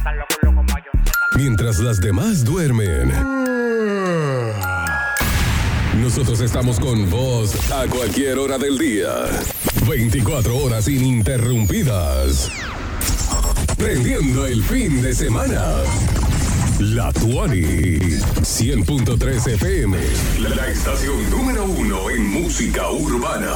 Mientras las demás duermen, nosotros estamos con vos a cualquier hora del día. 24 horas ininterrumpidas. Prendiendo el fin de semana. La Tuani 100.3 FM. La estación número 1 en música urbana.